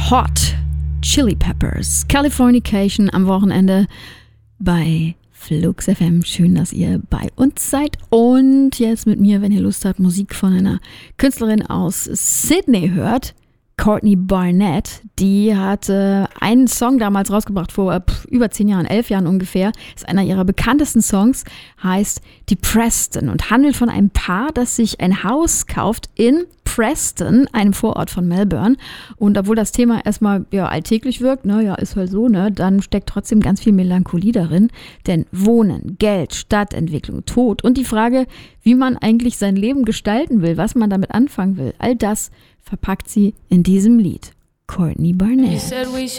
Hot Chili Peppers, Californication am Wochenende bei Flux FM. Schön, dass ihr bei uns seid. Und jetzt mit mir, wenn ihr Lust habt, Musik von einer Künstlerin aus Sydney hört. Courtney Barnett, die hat einen Song damals rausgebracht, vor über 10 Jahren, 11 Jahren ungefähr. Ist einer ihrer bekanntesten Songs, heißt Die Preston und handelt von einem Paar, das sich ein Haus kauft in Preston, einem Vorort von Melbourne. Und obwohl das Thema erstmal alltäglich wirkt, ist halt so, dann steckt trotzdem ganz viel Melancholie darin. Denn Wohnen, Geld, Stadtentwicklung, Tod und die Frage, wie man eigentlich sein Leben gestalten will, was man damit anfangen will, all das verpackt sie in diesem Lied. Courtney Barnett.